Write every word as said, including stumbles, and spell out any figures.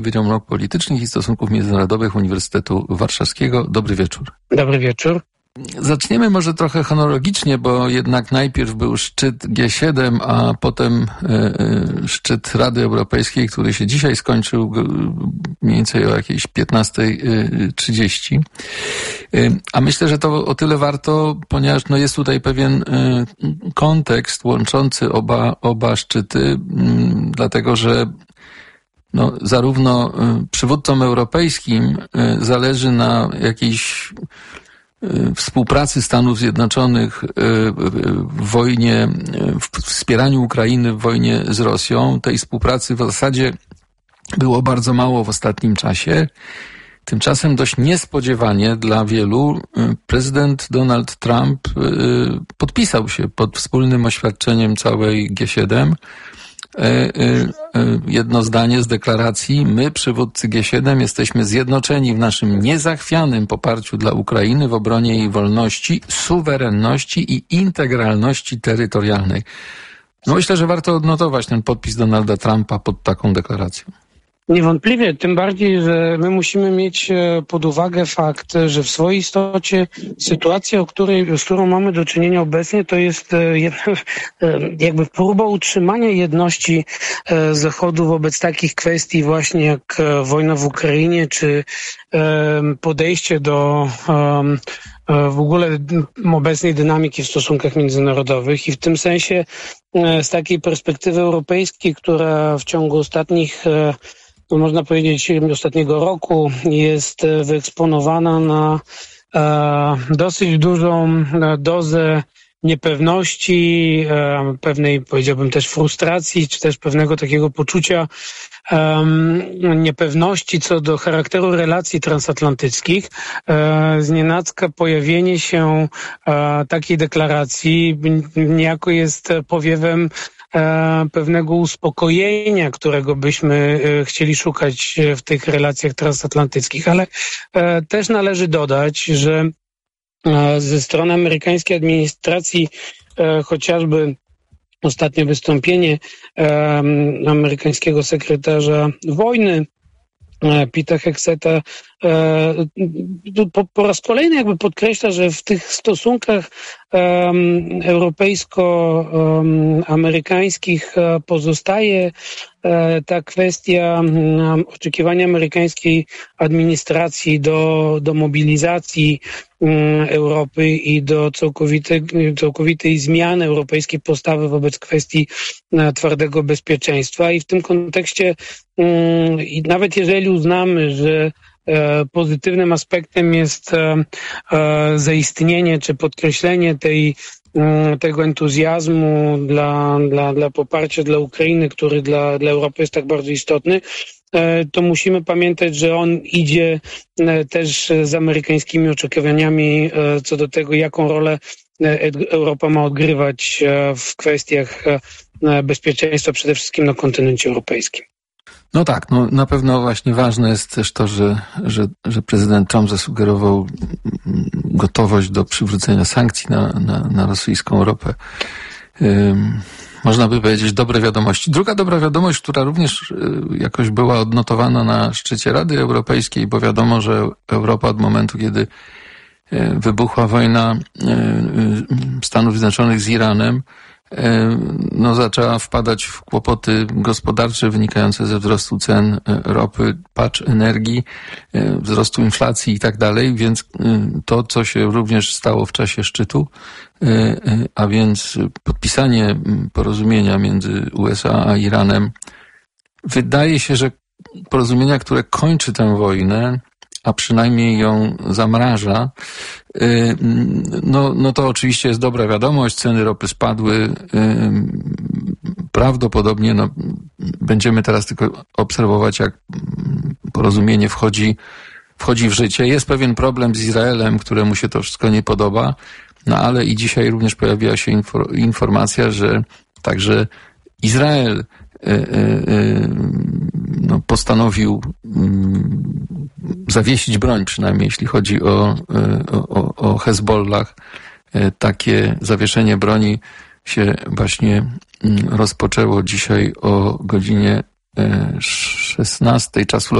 Wydział Nauk Politycznych i Stosunków Międzynarodowych Uniwersytetu Warszawskiego. Dobry wieczór. Dobry wieczór. Zaczniemy może trochę chronologicznie, bo jednak najpierw był szczyt G siedem, a potem y, y, szczyt Rady Europejskiej, który się dzisiaj skończył mniej więcej o jakieś piętnasta trzydzieści. Y, a myślę, że to o tyle warto, ponieważ no, jest tutaj pewien y, kontekst łączący oba, oba szczyty, y, dlatego że no, zarówno przywódcom europejskim zależy na jakiejś współpracy Stanów Zjednoczonych w wojnie, w wspieraniu Ukrainy w wojnie z Rosją. Tej współpracy w zasadzie było bardzo mało w ostatnim czasie. Tymczasem dość niespodziewanie dla wielu prezydent Donald Trump podpisał się pod wspólnym oświadczeniem całej G siedem. Jedno zdanie z deklaracji: my, przywódcy G siedem, jesteśmy zjednoczeni w naszym niezachwianym poparciu dla Ukrainy w obronie jej wolności, suwerenności i integralności terytorialnej. No myślę, że warto odnotować ten podpis Donalda Trumpa pod taką deklaracją. Niewątpliwie, tym bardziej, że my musimy mieć pod uwagę fakt, że w swojej istocie sytuacja, o której, z którą mamy do czynienia obecnie, to jest jakby próba utrzymania jedności Zachodu wobec takich kwestii właśnie jak wojna w Ukrainie, czy podejście do w ogóle obecnej dynamiki w stosunkach międzynarodowych i w tym sensie z takiej perspektywy europejskiej, która w ciągu ostatnich no można powiedzieć ostatniego roku jest wyeksponowana na e, dosyć dużą dozę niepewności, e, pewnej, powiedziałbym, też frustracji, czy też pewnego takiego poczucia e, niepewności co do charakteru relacji transatlantyckich. E, znienacka pojawienie się e, takiej deklaracji niejako jest powiewem pewnego uspokojenia, którego byśmy chcieli szukać w tych relacjach transatlantyckich, ale też należy dodać, że ze strony amerykańskiej administracji chociażby ostatnie wystąpienie amerykańskiego sekretarza wojny Pita Hegseta po, po raz kolejny jakby podkreśla, że w tych stosunkach um, europejsko-amerykańskich um, pozostaje um, ta kwestia um, oczekiwania amerykańskiej administracji do, do mobilizacji um, Europy i do całkowitej, całkowitej zmiany europejskiej postawy wobec kwestii um, twardego bezpieczeństwa. I w tym kontekście um, i nawet jeżeli uznamy, że pozytywnym aspektem jest zaistnienie czy podkreślenie tej, tego entuzjazmu dla, dla, dla poparcia dla Ukrainy, który dla, dla Europy jest tak bardzo istotny, to musimy pamiętać, że on idzie też z amerykańskimi oczekiwaniami co do tego, jaką rolę Europa ma odgrywać w kwestiach bezpieczeństwa, przede wszystkim na kontynencie europejskim. No tak, no na pewno właśnie ważne jest też to, że, że, że prezydent Trump zasugerował gotowość do przywrócenia sankcji na, na, na rosyjską ropę. Um, można by powiedzieć dobre wiadomości. Druga dobra wiadomość, która również jakoś była odnotowana na szczycie Rady Europejskiej, bo wiadomo, że Europa od momentu, kiedy wybuchła wojna Stanów Zjednoczonych z Iranem, no zaczęła wpadać w kłopoty gospodarcze wynikające ze wzrostu cen ropy, pacz energii, wzrostu inflacji i tak dalej, więc to, co się również stało w czasie szczytu, a więc podpisanie porozumienia między U S A a Iranem, wydaje się, że porozumienia, które kończy tę wojnę, a przynajmniej ją zamraża, no, no to oczywiście jest dobra wiadomość, ceny ropy spadły, prawdopodobnie no, będziemy teraz tylko obserwować, jak porozumienie wchodzi, wchodzi w życie. Jest pewien problem z Izraelem, któremu się to wszystko nie podoba, no ale i dzisiaj również pojawiła się infor, informacja, że także Izrael no, postanowił zawiesić broń, przynajmniej jeśli chodzi o, o, o Hezbollah. Takie zawieszenie broni się właśnie rozpoczęło dzisiaj o godzinie szesnastej czasu